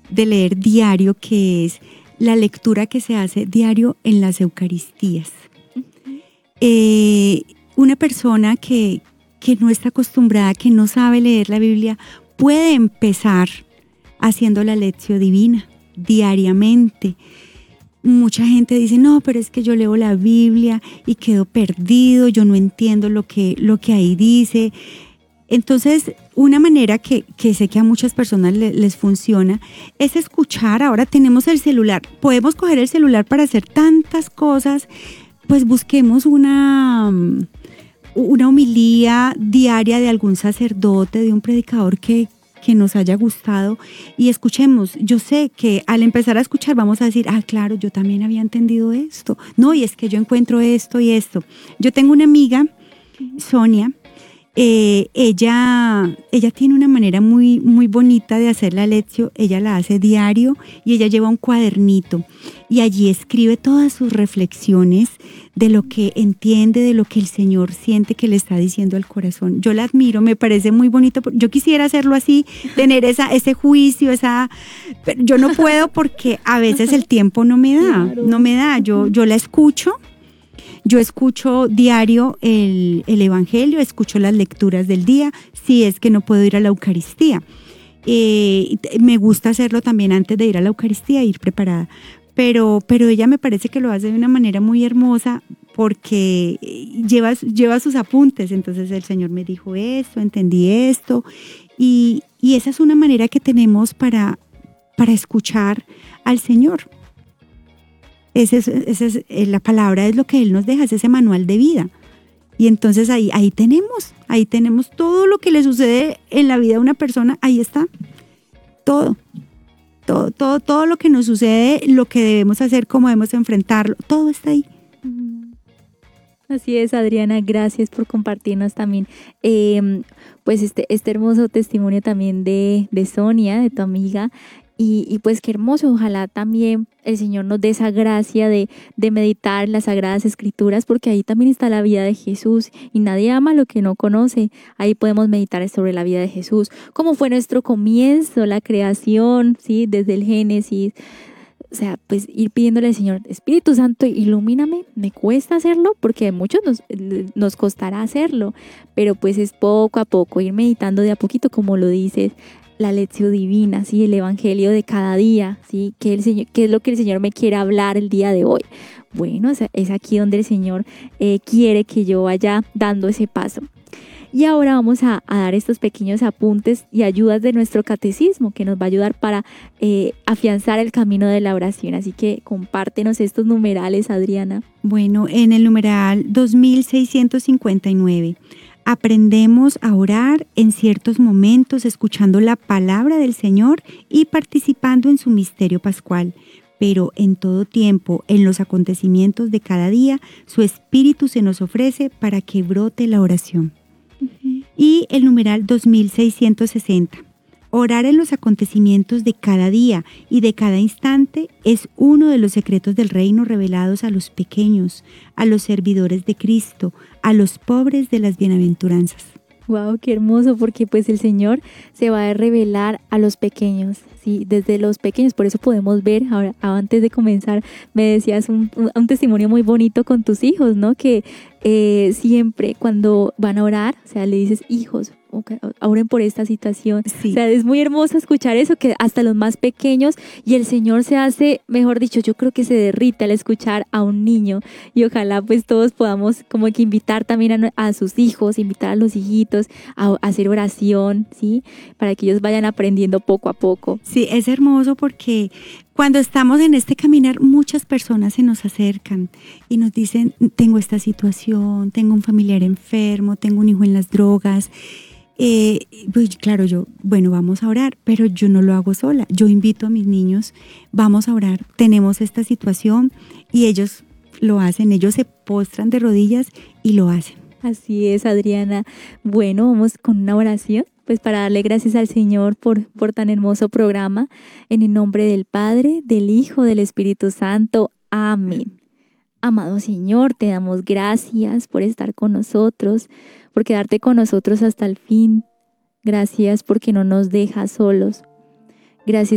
de leer diario, que es la lectura que se hace diario en las Eucaristías. Una persona que no está acostumbrada, que no sabe leer la Biblia, puede empezar haciendo la lección divina diariamente. Mucha gente dice, no, pero es que yo leo la Biblia y quedo perdido, yo no entiendo lo que ahí dice. Entonces, una manera que sé que a muchas personas les funciona es escuchar. Ahora tenemos el celular, podemos coger el celular para hacer tantas cosas, pues busquemos una homilía diaria de algún sacerdote, de un predicador que nos haya gustado y escuchemos. Yo sé que al empezar a escuchar vamos a decir, claro, yo también había entendido esto. No, y es que yo encuentro esto y esto. Yo tengo una amiga, Sonia, ella tiene una manera muy, muy bonita de hacer la lección. Ella la hace diario y ella lleva un cuadernito y allí escribe todas sus reflexiones de lo que entiende, de lo que el Señor siente que le está diciendo al corazón. Yo la admiro, me parece muy bonito. Yo quisiera hacerlo así, tener ese juicio, pero yo no puedo porque a veces el tiempo no me da, claro. No me da. Yo la escucho. Yo escucho diario el Evangelio, escucho las lecturas del día, si es que no puedo ir a la Eucaristía. Me gusta hacerlo también antes de ir a la Eucaristía, ir preparada. Pero ella me parece que lo hace de una manera muy hermosa porque lleva sus apuntes. Entonces el Señor me dijo esto, entendí esto. Y esa es una manera que tenemos para escuchar al Señor. La palabra es lo que Él nos deja, es ese manual de vida. Y entonces ahí tenemos todo lo que le sucede en la vida a una persona, ahí está, todo lo que nos sucede, lo que debemos hacer, cómo debemos enfrentarlo, todo está ahí. Así es, Adriana, gracias por compartirnos también pues este hermoso testimonio también de Sonia, de tu amiga. Y pues qué hermoso, ojalá también el Señor nos dé esa gracia de meditar en las Sagradas Escrituras, porque ahí también está la vida de Jesús y nadie ama lo que no conoce. Ahí podemos meditar sobre la vida de Jesús, cómo fue nuestro comienzo, la creación, ¿sí? Desde el Génesis. O sea, pues ir pidiéndole al Señor, Espíritu Santo, ilumíname. Me cuesta hacerlo porque a muchos nos costará hacerlo, pero pues es poco a poco, ir meditando de a poquito, como lo dices, la lección divina, ¿sí? El evangelio de cada día, ¿sí? ¿Qué es lo que el Señor me quiere hablar el día de hoy? Bueno, es aquí donde el Señor quiere que yo vaya dando ese paso. Y ahora vamos a dar estos pequeños apuntes y ayudas de nuestro catecismo que nos va a ayudar para afianzar el camino de la oración. Así que compártenos estos numerales, Adriana. Bueno, en el numeral 2659, aprendemos a orar en ciertos momentos escuchando la palabra del Señor y participando en su misterio pascual. Pero en todo tiempo, en los acontecimientos de cada día, su Espíritu se nos ofrece para que brote la oración. Y el numeral 2660. Orar en los acontecimientos de cada día y de cada instante es uno de los secretos del reino revelados a los pequeños, a los servidores de Cristo, a los pobres de las bienaventuranzas. Wow, qué hermoso, porque pues el Señor se va a revelar a los pequeños, sí, desde los pequeños. Por eso podemos ver, ahora antes de comenzar, me decías un testimonio muy bonito con tus hijos, ¿no? Que siempre cuando van a orar, o sea, le dices, hijos, oren por esta situación. Sí. O sea, es muy hermoso escuchar eso, que hasta los más pequeños, y el Señor se hace, mejor dicho, yo creo que se derrite al escuchar a un niño, y ojalá pues todos podamos como que invitar también a sus hijos, invitar a los hijitos a hacer oración, ¿sí? Para que ellos vayan aprendiendo poco a poco. Sí, es hermoso porque cuando estamos en este caminar, muchas personas se nos acercan y nos dicen, tengo esta situación, tengo un familiar enfermo, tengo un hijo en las drogas. Pues claro, vamos a orar, pero yo no lo hago sola. Yo invito a mis niños, vamos a orar, tenemos esta situación, y ellos lo hacen, ellos se postran de rodillas y lo hacen. Así es, Adriana. Bueno, vamos con una oración, pues para darle gracias al Señor por tan hermoso programa. En el nombre del Padre, del Hijo, del Espíritu Santo. Amén. Amado Señor, te damos gracias por estar con nosotros, por quedarte con nosotros hasta el fin. Gracias porque no nos dejas solos. Gracias